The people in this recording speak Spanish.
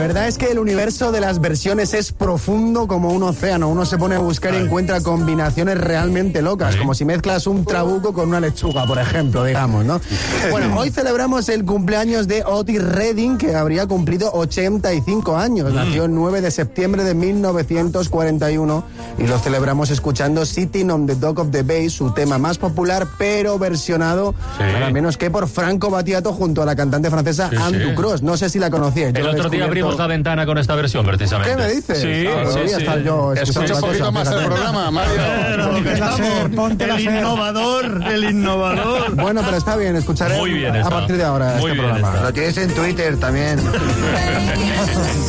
verdad es que el universo de las versiones es profundo como un océano. Uno se pone a buscar y encuentra combinaciones realmente locas, como si mezclas un trabuco con una lechuga, por ejemplo, digamos, ¿no? Bueno, hoy celebramos el cumpleaños de Otis Redding, que habría cumplido 85 años. Nació el 9 de septiembre de 1941 y lo celebramos escuchando Sitting on the Dock of the Bay, su tema más popular, pero versionado nada menos que por Franco Battiato junto a la cantante francesa Anne Ducros. No sé si la conocíais. El otro día abrimos la ventana con esta versión, precisamente. ¿Qué me dices? Sí, yo escucha un poquito más el programa, Mario. El innovador. Bueno, pero está bien, escucharé a partir de ahora este programa. Lo tienes en Twitter también.